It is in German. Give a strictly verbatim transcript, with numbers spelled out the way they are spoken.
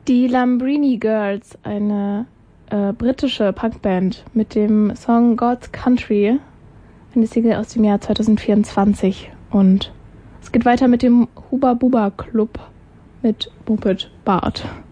Die Lambrini Girls, eine äh, britische Punkband mit dem Song God's Country, eine Single aus dem Jahr zwanzig vierundzwanzig. Und es geht weiter mit dem Huba Buba Club mit Muppet Bart.